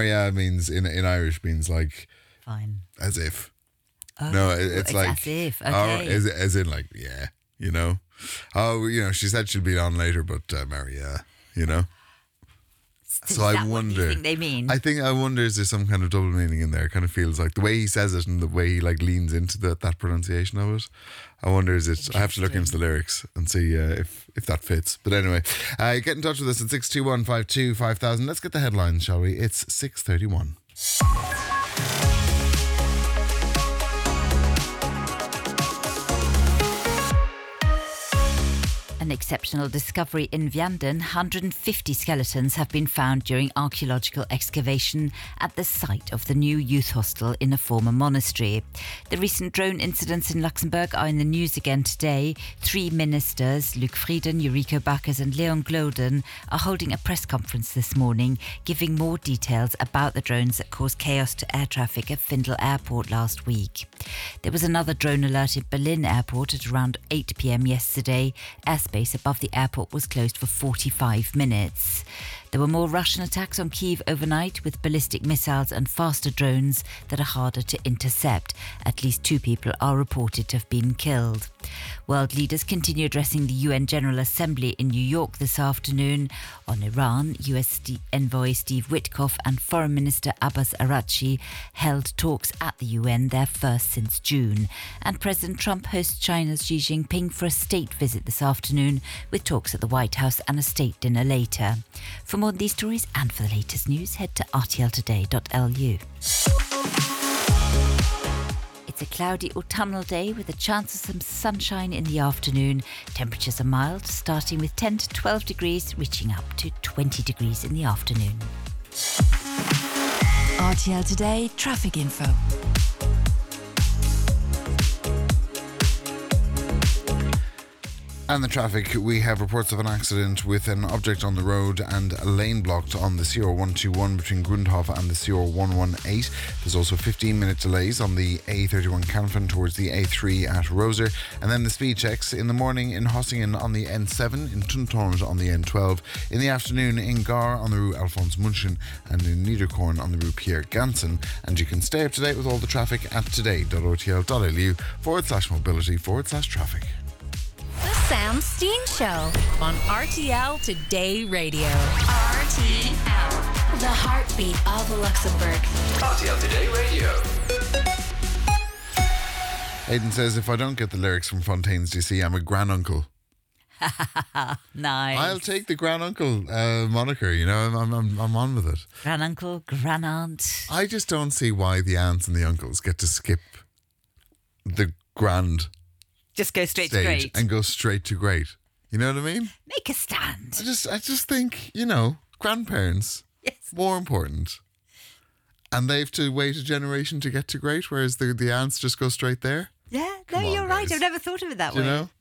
Maria means in Irish means like Fine. as if. Oh, No, it's like as if. or Okay. as in like yeah, you know. Oh, you know, she said she'll be on later, but Maria, you know. So Is I that what wonder. you think they mean? I wonder is there some kind of double meaning in there? It kind of feels like the way he says it and the way he like leans into that pronunciation of it. I wonder is it? I have to look into the lyrics and see if that fits. But anyway, get in touch with us at 621525000. Let's get the headlines, shall we? It's 6:31. An exceptional discovery in Vianden. 150 skeletons have been found during archaeological excavation at the site of the new youth hostel in a former monastery. The recent drone incidents in Luxembourg are in the news again today. 3 ministers, Luc Frieden, Eureka Backes and Leon Gloden, are holding a press conference this morning, giving more details about the drones that caused chaos to air traffic at Findel Airport last week. There was another drone alert at Berlin Airport at around 8 p.m. yesterday. Airspace above the airport was closed for 45 minutes. There were more Russian attacks on Kyiv overnight with ballistic missiles and faster drones that are harder to intercept. At least 2 people are reported to have been killed. World leaders continue addressing the UN General Assembly in New York this afternoon. On Iran, US Envoy Steve Witkoff and Foreign Minister Abbas Araghchi held talks at the UN, their first since June. And President Trump hosts China's Xi Jinping for a state visit this afternoon, with talks at the White House and a state dinner later. For more on these stories and for the latest news, head to rtltoday.lu. It's a cloudy autumnal day with a chance of some sunshine in the afternoon. Temperatures are mild, starting with 10 to 12 degrees, reaching up to 20 degrees in the afternoon. RTL Today traffic info. And the traffic, we have reports of an accident with an object on the road and a lane blocked on the CR121 between Grundhof and the CR118. There's also 15-minute delays on the A31 Canfin towards the A3 at Roser. And then the speed checks in the morning in Hossingen on the N7, in Tuntorms on the N12, in the afternoon in Gar on the Rue Alphonse Munchen, and in Niederkorn on the Rue Pierre Gansen. And you can stay up to date with all the traffic at today.rtl.lu/mobility/traffic. The Sam Steen Show on RTL Today Radio. RTL, the heartbeat of Luxembourg. RTL Today Radio. Aidan says, if I don't get the lyrics from Fontaine's DC, I'm a granduncle. Nice. I'll take the granduncle moniker, you know, I'm on with it. Granduncle, grandaunt. I just don't see why the aunts and the uncles get to skip the grand Just go straight stage to great. and go straight to great. You know what I mean? Make a stand. I just think, you know, grandparents, Yes. more important. And they have to wait a generation to get to great, whereas the aunts just go straight there. Yeah, no, Come on, you're right. guys. I've never thought of it that Do you way. know?